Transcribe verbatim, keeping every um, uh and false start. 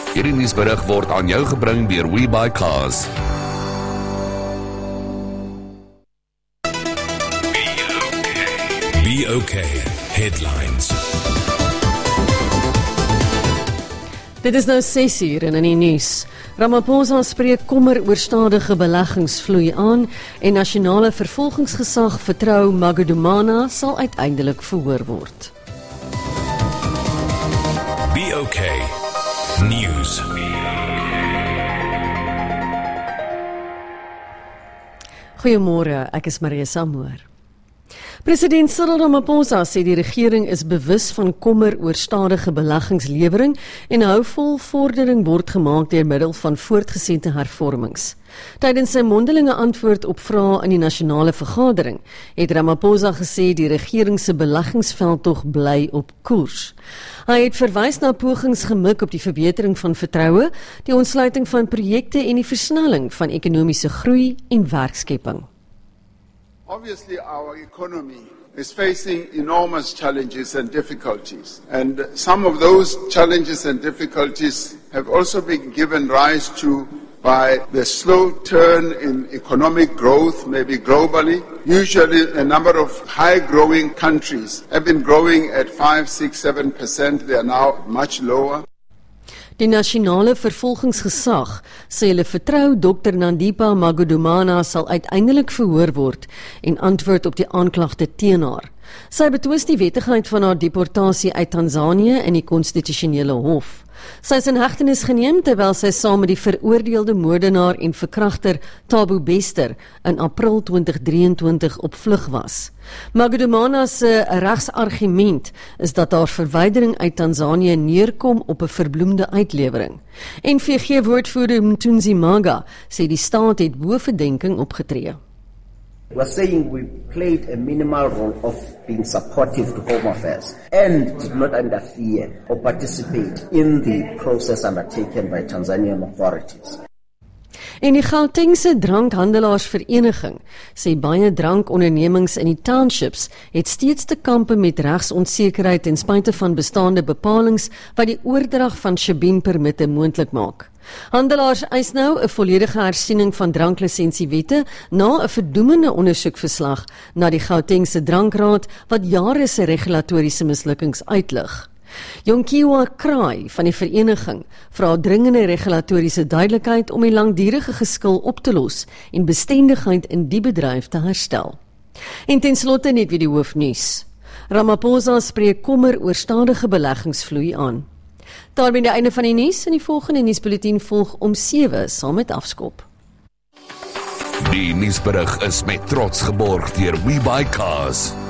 Hierdie nuusberig word aan jou gebring deur WeBuyCars. Be okay. Headlines. Dit is nou ses uur en in die nuus. Ramaphosa spreek kommer oor stadige beleggingsvloei aan en nasionale vervolgingsgesag vertrou Magudumana sal uiteindelik verhoor word. Be okay. News. Goeiemôre, ek is Maria Samoor. President Cyril Ramaphosa sê die regering is bewus van kommer oor stadige beleggingslewering en hou vol vordering word gemaak deur middel van voortgesette hervormings. Tydens sy mondelinge antwoord op vrae in die nasionale vergadering, het Ramaphosa gesê die regering se beleggingsveldtog bly op koers. Hy het verwys na pogings gemik op die verbetering van vertroue, die ontsluiting van projekte en die versnelling van ekonomiese groei en werkskepping. Obviously, our economy is facing enormous challenges and difficulties. And some of those challenges and difficulties have also been given rise to by the slow turn in economic growth, maybe globally. Usually, a number of high-growing countries have been growing at five, six, seven percent. They are now much lower. Die nasionale vervolgingsgesag sê hulle vertrou dokter Nandipa Magudumana sal uiteindelik verhoor word en antwoord op die aanklagte teen haar. Sy betwis die wettigheid van haar deportasie uit Tanzanië in die konstitusionele hof. Sy is in hegtenis geneem terwyl sy saam met die veroordeelde moordenaar en verkragter Thabo Bester in April twintig drieëntwintig op vlug was. Magudumana se regsargument is dat haar verwydering uit Tanzanië neerkom op 'n verbloemde uitlewering. N V G-woordvoerder Mthunzi Maga sê die staat het bo verdenking opgetree. We're saying we played a minimal role of being supportive to Home Affairs and did not interfere or participate in the process undertaken by Tanzanian authorities. En die Gautengse drankhandelaarsvereniging sê baie drankondernemings in die townships het steeds te kampe met regsonsekerheid ten spyte van bestaande bepalings wat die oordrag van shebeen-permitte moontlik maak. Handelaars eis nou 'n volledige hersiening van dranklisensiewette na 'n verdoemende ondersoekverslag na die Gautengse drankraad wat jare se regulatoriese mislukkings uitlig. Jonkiwa Kraai van die vereniging vra dringende regulatoriese duidelikheid om die langdurige geskil op te los en bestendigheid in die bedryf te herstel. En ten slotte net weer die hoofnuus. Ramaphosa spreek kommer oor stadige beleggingsvloei aan. Daarmee die einde van die nuus en die volgende nuusbulletin volg om sewe saam met Afskop. Die nuusberig is met trots geborg deur WeBuyCars.